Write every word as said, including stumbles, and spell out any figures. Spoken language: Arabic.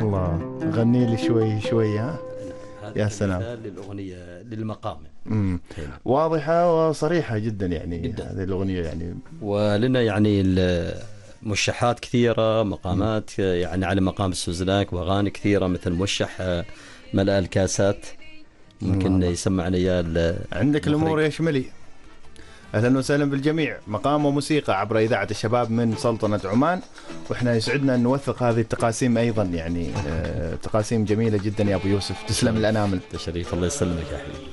الله، غني لي شوي شوي. ها يا سلام. للأغنية للمقام. امم واضحة وصريحة جدا يعني جداً. هذه الأغنية يعني ولنا يعني مشحات كثيرة، مقامات يعني على مقام السوزناك، وأغاني كثيرة مثل مشح ملأ الكاسات، ممكن يسمعنا إياه. عندك الأمور يشملي. أهلا وسهلا بالجميع، مقام وموسيقى عبر إذاعة الشباب من سلطنة عمان، وإحنا يسعدنا أن نوثق هذه التقاسيم أيضا، يعني آه تقاسيم جميلة جدا يا أبو يوسف، تسلم الأنامل. تشريف، الله يسلمك يا حبيبي.